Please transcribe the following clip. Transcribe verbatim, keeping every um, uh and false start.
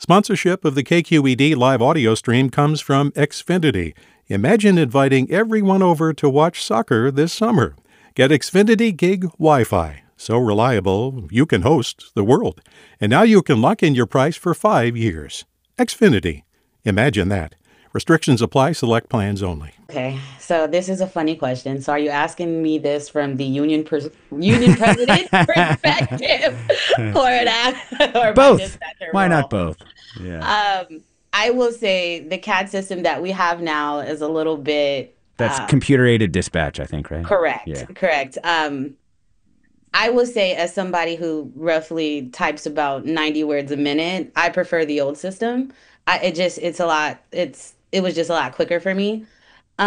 Sponsorship of the K Q E D live audio stream comes from Xfinity. Imagine inviting everyone over to watch soccer this summer. Get Xfinity Gig Wi-Fi. So reliable, you can host the world. And now you can lock in your price for five years. Xfinity. Imagine that. Restrictions apply. Select plans only. Okay, so this is a funny question. So are you asking me this from the union pers- union president perspective or an or my Both. dispatcher Why role? not both? Yeah. Um, I will say the C A D system that we have now is a little bit That's uh, computer-aided dispatch, I think, right? correct. Yeah. Correct. Um, I will say, as somebody who roughly types about ninety words a minute, I prefer the old system. I it just it's a lot. It's it was just a lot quicker for me.